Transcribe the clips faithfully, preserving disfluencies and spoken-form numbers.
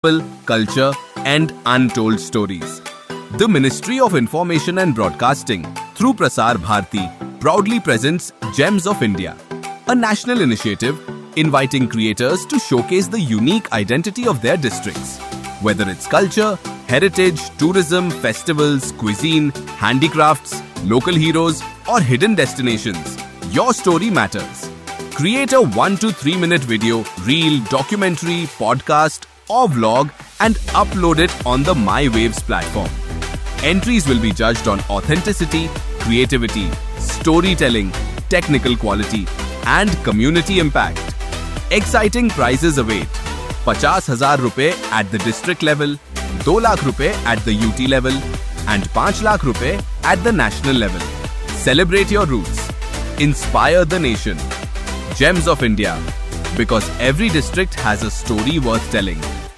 culture, and untold stories. The Ministry of Information and Broadcasting, through Prasar Bharati, proudly presents Gems of India, a national initiative inviting creators to showcase the unique identity of their districts. Whether it's culture, heritage, tourism, festivals, cuisine, handicrafts, local heroes, or hidden destinations, your story matters. Create a one to three minute video, reel, documentary, podcast, or vlog and upload it on the MyWaves platform. Entries will be judged on authenticity, creativity, storytelling, technical quality, and community impact. Exciting prizes await. पचास हज़ार रुपए at the district level, दो लाख रुपए at the U T level, and पाँच लाख रुपए at the national level. Celebrate your roots. Inspire the nation. Gems of India. Because every district has a story worth telling.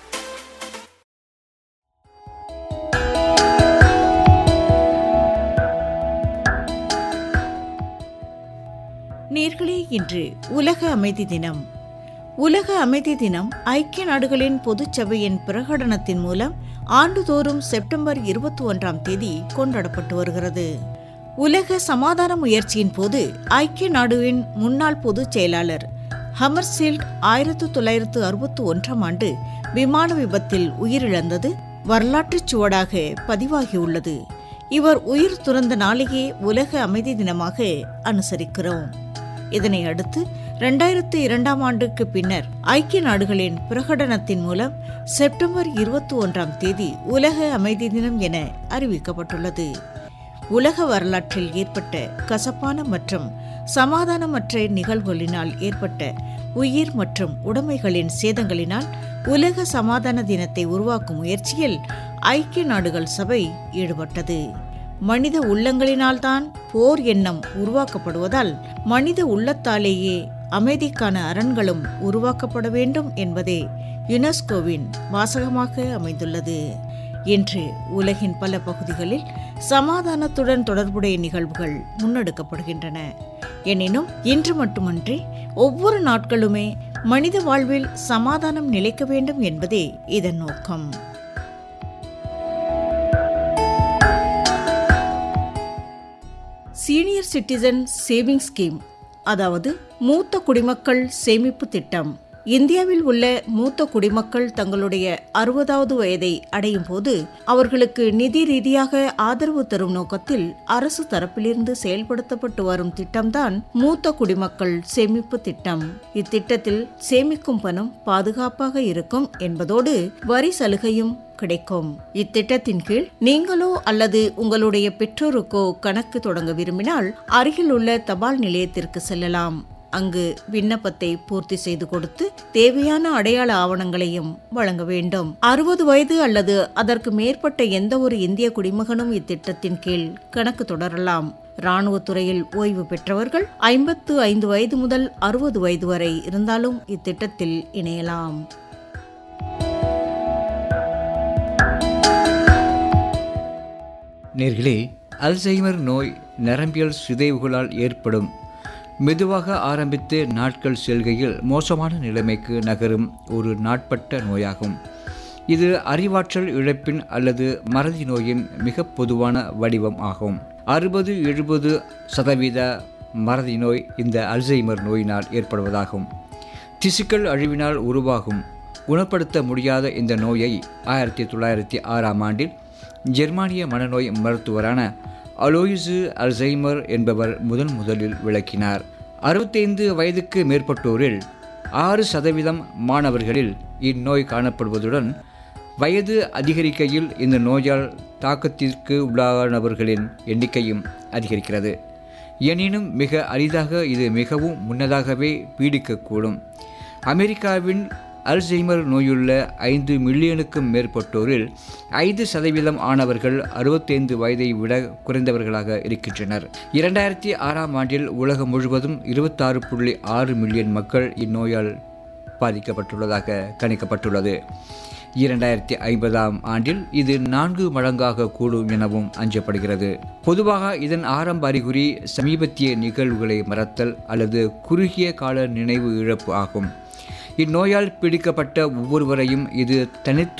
நேர்களே, இன்று உலக அமைதி தினம். உலக அமைதி தினம் ஐக்கிய நாடுகளின் பொதுச்சபையின் பிரகடனத்தின் மூலம் ஆண்டுதோறும் செப்டம்பர் இருபத்தி ஒன்றாம் தேதி கொண்டாடப்பட்டு வருகிறது. உலக சமாதான முயற்சியின் போது ஐக்கிய நாடுகளின் முன்னாள் பொதுச் செயலாளர் ஹமர்சீல்ட் ஆயிரத்தி தொள்ளாயிரத்து அறுபத்தி ஒன்றாம் ஆண்டு விமான விபத்தில் உயிரிழந்தது வரலாற்றுச் சுவடாக பதிவாகியுள்ளது. இவர் உயிர் துறந்த நாளையே உலக அமைதி தினமாக அனுசரிக்கிறோம். இதனை அடுத்து இரண்டாயிரத்து இரண்டாம் ஆண்டுக்கு பின்னர் ஐக்கிய நாடுகளின் பிரகடனத்தின் மூலம் செப்டம்பர் இருபத்தி ஒன்றாம் தேதி உலக அமைதி தினம் என அறிவிக்கப்பட்டுள்ளது. உலக வரலாற்றில் ஏற்பட்ட கசப்பான மற்றும் சமாதானமற்ற நிகழ்வுகளினால் ஏற்பட்ட உயிர் மற்றும் உடைமைகளின் சேதங்களினால் உலக சமாதான தினத்தை உருவாக்கும் முயற்சியில் ஐக்கிய நாடுகள் சபை ஈடுபட்டது. மனித உள்ளங்களினால்தான் போர் எண்ணம் உருவாக்கப்படுவதால் மனித உள்ளத்தாலேயே அமைதிக்கான அரண்களும் உருவாக்கப்பட வேண்டும் என்பதே யுனெஸ்கோவின் வாசகமாக அமைந்துள்ளது. இன்று உலகின் பல பகுதிகளில் சமாதானத்துடன் தொடர்புடைய நிகழ்வுகள் முன்னெடுக்கப்படுகின்றன. எனினும் இன்று மட்டுமன்றி ஒவ்வொரு நாட்களுமே மனித வாழ்வில் சமாதானம் நிலைக்க வேண்டும் என்பதே இதன் நோக்கம். சீனியர் சிட்டிசன் சேவிங் ஸ்கீம், அதாவது மூத்த குடிமக்கள் சேமிப்பு திட்டம். இந்தியாவில் உள்ள மூத்த குடிமக்கள் தங்களுடைய அறுபதாவது வயதை அடையும் போது அவர்களுக்கு நிதி ரீதியாக ஆதரவு தரும் நோக்கத்தில் அரசு தரப்பிலிருந்து செயல்படுத்தப்பட்டு வரும் திட்டம்தான் மூத்த குடிமக்கள் சேமிப்பு திட்டம். இத்திட்டத்தில் சேமிக்கும் பணம் பாதுகாப்பாக இருக்கும் என்பதோடு வரி சலுகையும் கிடைக்கும். இத்திட்டத்தின் கீழ் நீங்களோ அல்லது உங்களுடைய பெற்றோருக்கோ கணக்கு தொடங்க விரும்பினால் அருகில் உள்ள தபால் நிலையத்திற்கு செல்லலாம். அங்கு விண்ணப்பத்தை பூர்த்தி செய்து கொடுத்து தேவையான அடையாள ஆவணங்களையும் வழங்க வேண்டும். அறுபது வயது அல்லது அதற்கு மேற்பட்ட எந்த ஒரு இந்திய குடிமகனும் இத்திட்டத்தின் கீழ் கணக்கு தொடரலாம். இராணுவத்துறையில் ஓய்வு பெற்றவர்கள் ஐம்பத்து ஐந்து வயது முதல் அறுபது வயது வரை இருந்தாலும் இத்திட்டத்தில் இணையலாம். நேர்களே, அல்சைமர் நோய் நரம்பியல் சிதைவுகளால் ஏற்படும் மெதுவாக ஆரம்பித்து நாட்கள் செல்கையில் மோசமான நிலைமைக்கு நகரும் ஒரு நாட்பட்ட நோயாகும். இது அறிவாற்றல் இழப்பின் அல்லது மறதி நோயின் மிக பொதுவான வடிவம் ஆகும். அறுபது எழுபது சதவீத மறதி நோய் இந்த அல்சைமர் நோயினால் ஏற்படுவதாகும். திசுக்கள் அழிவினால் உருவாகும் குணப்படுத்த முடியாத இந்த நோயை ஆயிரத்தி தொள்ளாயிரத்தி ஆறாம் ஆண்டில் ஜெர்மானிய மனநோய் மருத்துவரான அலோயிசு அல்சைமர் என்பவர் முதன் முதலில் விளக்கினார். அறுபத்தைந்து வயதுக்கு மேற்பட்டோரில் ஆறு சதவீதம் மாணவர்களில் இந்நோய் காணப்படுவதுடன் வயது அதிகரிக்கையில் இந்த நோயால் தாக்கத்திற்கு உள்ளானவர்களின் எண்ணிக்கையும் அதிகரிக்கிறது. எனினும் மிக அரிதாக இது மிகவும் முன்னதாகவே பீடிக்கக்கூடும். அமெரிக்காவின் அல்சைமர் நோயுள்ள ஐந்து மில்லியனுக்கும் மேற்பட்டோரில் ஐந்து சதவீதம் ஆனவர்கள் அறுபத்தைந்து வயதை விட குறைந்தவர்களாக இருக்கின்றனர். இரண்டாயிரத்தி ஆறாம் ஆண்டில் உலகம் முழுவதும் இருபத்தாறு புள்ளி ஆறு மில்லியன் மக்கள் இந்நோயால் பாதிக்கப்பட்டுள்ளதாக கணிக்கப்பட்டுள்ளது. இரண்டாயிரத்தி ஐம்பதாம் ஆண்டில் இது நான்கு மடங்காக கூடும் எனவும் அஞ்சப்படுகிறது. பொதுவாக இதன் ஆரம்ப அறிகுறி சமீபத்திய நிகழ்வுகளை மறத்தல் அல்லது குறுகிய கால நினைவு இழப்பு ஆகும். இந்நோயால் பீடிக்கப்பட்ட ஒவ்வொருவரையும் இது தனித்து